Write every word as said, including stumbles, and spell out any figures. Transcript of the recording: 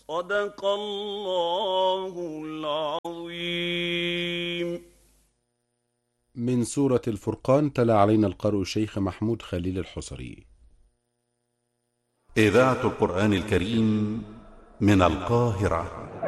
صدق الله العظيم. من سورة الفرقان تلا علينا القارئ الشيخ محمود خليل الحصري. إذاعة القرآن الكريم من القاهرة.